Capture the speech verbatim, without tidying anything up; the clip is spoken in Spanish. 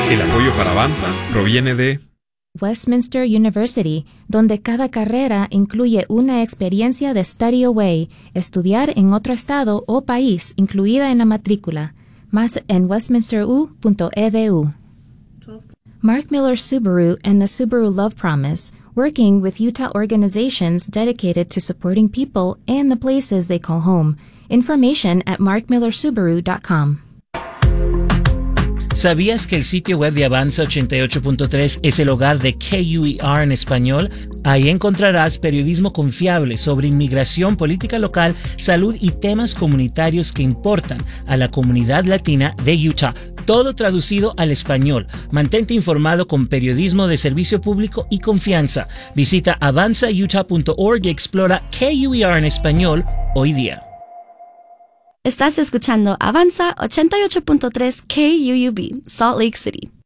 El apoyo para Avanza proviene de Westminster University, donde cada carrera incluye una experiencia de Study Away, estudiar en otro estado o país, incluida en la matrícula. Más en westminster u punto e d u. Mark Miller Subaru and the Subaru Love Promise, working with Utah organizations dedicated to supporting people and the places they call home. Information at mark miller subaru dot com. ¿Sabías que el sitio web de Avanza ochenta y ocho punto tres es el hogar de K U E R en español? Ahí encontrarás periodismo confiable sobre inmigración, política local, salud y temas comunitarios que importan a la comunidad latina de Utah. Todo traducido al español. Mantente informado con periodismo de servicio público y confianza. Visita avanza utah punto org y explora K U E R en español hoy día. Estás escuchando Avanza ochenta y ocho punto tres K U U B, Salt Lake City.